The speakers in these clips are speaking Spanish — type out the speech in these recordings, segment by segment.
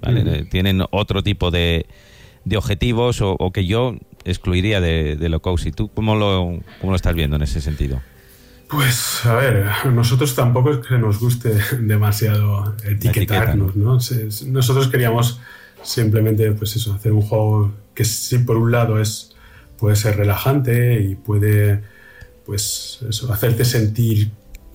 ¿vale? Tienen otro tipo de objetivos o que yo excluiría de lo cozy. ¿Tú cómo lo estás viendo en ese sentido? Pues, a ver, nosotros tampoco es que nos guste demasiado etiquetarnos, ¿no? Nosotros queríamos simplemente, pues eso, hacer un juego que sí, por un lado puede ser relajante y puede, pues eso, hacerte sentir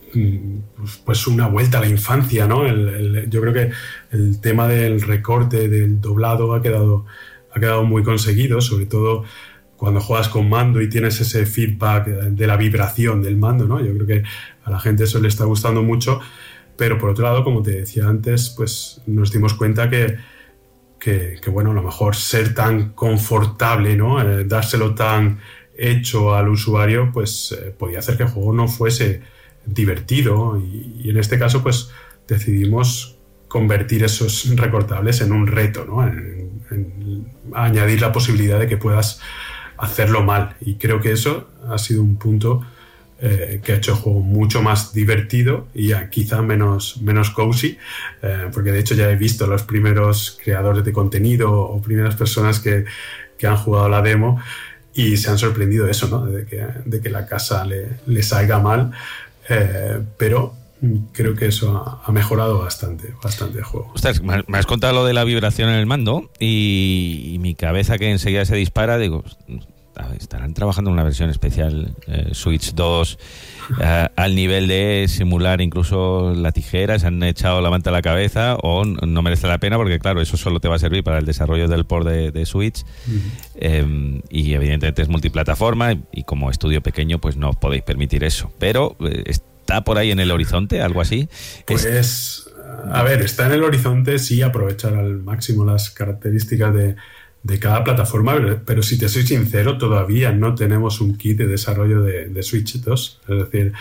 pues una vuelta a la infancia, ¿no? Yo creo que el tema del recorte, del doblado ha quedado muy conseguido, sobre todo cuando juegas con mando y tienes ese feedback de la vibración del mando, ¿no? Yo creo que a la gente eso le está gustando mucho, pero por otro lado, como te decía antes, pues nos dimos cuenta que bueno, a lo mejor ser tan confortable, ¿no? Dárselo tan hecho al usuario, pues podía hacer que el juego no fuese divertido y en este caso, pues decidimos convertir esos recortables en un reto, ¿no? En añadir la posibilidad de que puedas hacerlo mal, y creo que eso ha sido un punto que ha hecho el juego mucho más divertido y quizá menos cozy, porque de hecho ya he visto los primeros creadores de contenido o primeras personas que han jugado la demo y se han sorprendido de eso, ¿no? De que la casa le salga mal, pero creo que eso ha mejorado bastante el juego. Ostras, me has contado lo de la vibración en el mando y mi cabeza, que enseguida se dispara, digo, estarán trabajando en una versión especial Switch 2 al nivel de simular incluso la tijera, se han echado la manta a la cabeza, o no merece la pena porque claro, eso solo te va a servir para el desarrollo del port de Switch. Y evidentemente es multiplataforma y como estudio pequeño pues no os podéis permitir eso, pero ¿está por ahí en el horizonte algo así? Pues a ver, está en el horizonte, sí, aprovechar al máximo las características de cada plataforma, pero si te soy sincero, todavía no tenemos un kit de desarrollo de Switch 2. Es decir,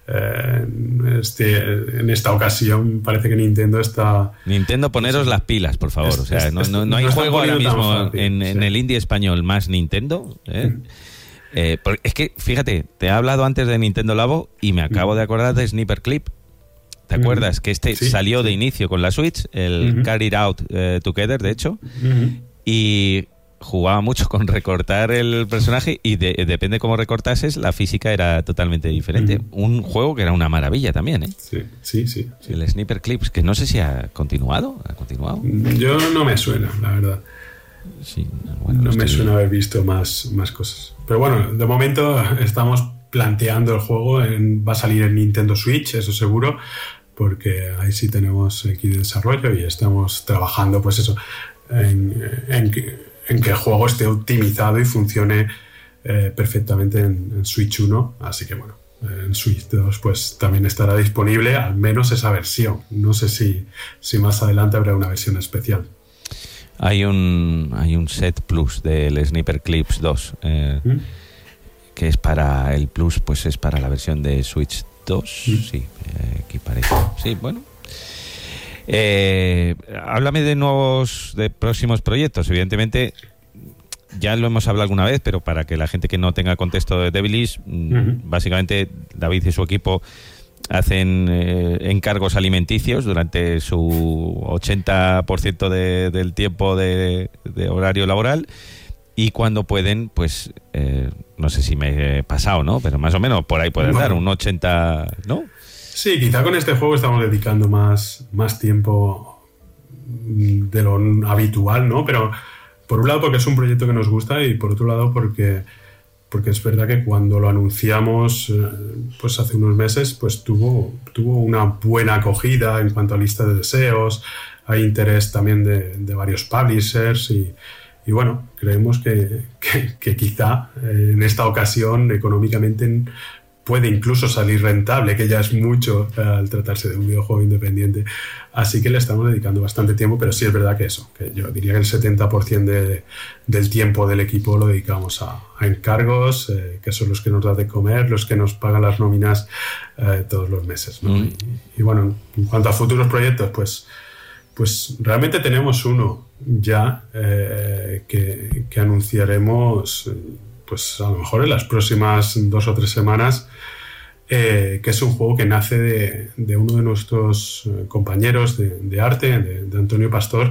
en esta ocasión parece que Nintendo está... Nintendo, poneros las pilas, por favor. O sea, no hay juego ahora mismo en el indie español más Nintendo, es que, fíjate, te he hablado antes de Nintendo Labo y me acabo de acordar de Sniper Clip. ¿Te acuerdas? Que salió de inicio con la Switch, el Carry It Out Together, de hecho, y jugaba mucho con recortar el personaje y depende cómo recortases, la física era totalmente diferente. Un juego que era una maravilla también, ¿eh? Sí. El Sniper Clips, que no sé si ha continuado. Yo no me suena, la verdad. Sí, bueno, no me suena haber visto más cosas. Pero bueno, de momento estamos planteando el juego, va a salir en Nintendo Switch, eso seguro, porque ahí sí tenemos equipo de desarrollo y estamos trabajando, pues eso, en que el juego esté optimizado y funcione perfectamente en Switch 1, así que bueno, en Switch 2 pues también estará disponible al menos esa versión. No sé si más adelante habrá una versión especial. Hay un set plus del Sniper Clips 2 que es para el plus, pues es para la versión de Switch 2. Sí, aquí parece. Sí, bueno. Háblame de próximos proyectos. Evidentemente ya lo hemos hablado alguna vez, pero para que la gente que no tenga contexto de Devilish, básicamente David y su equipo hacen encargos alimenticios durante su 80% del tiempo de horario laboral, y cuando pueden, pues no sé si me he pasado, ¿no? Pero más o menos por ahí puedes dar un 80, ¿no? Sí, quizá con este juego estamos dedicando más tiempo de lo habitual, ¿no? Pero por un lado porque es un proyecto que nos gusta y por otro lado porque es verdad que cuando lo anunciamos pues hace unos meses, pues tuvo una buena acogida en cuanto a lista de deseos. Hay interés también de varios publishers y bueno, creemos que quizá en esta ocasión económicamente puede incluso salir rentable, que ya es mucho al tratarse de un videojuego independiente. Así que le estamos dedicando bastante tiempo, pero sí es verdad que yo diría que el 70% del tiempo del equipo lo dedicamos a encargos, que son los que nos da de comer, los que nos pagan las nóminas todos los meses, ¿no? Y bueno, en cuanto a futuros proyectos, pues realmente tenemos uno ya que anunciaremos pues a lo mejor en las próximas 2 o 3 semanas, que es un juego que nace de uno de nuestros compañeros de arte, de Antonio Pastor,